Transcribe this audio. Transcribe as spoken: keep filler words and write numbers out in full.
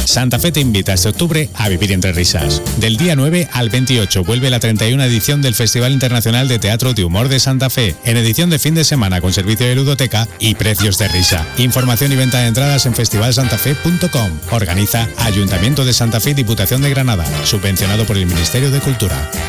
Santa Fe te invita este octubre a vivir entre risas. Del día nueve al veintiocho vuelve la treinta y una edición del Festival Internacional de Teatro de Humor de Santa Fe, en edición de fin de semana con servicio de ludoteca y precios de risa. Información y venta de entradas en festival santa fe punto com. Organiza Ayuntamiento de Santa Fe y Diputación de Granada, subvencionado por el Ministerio de Cultura.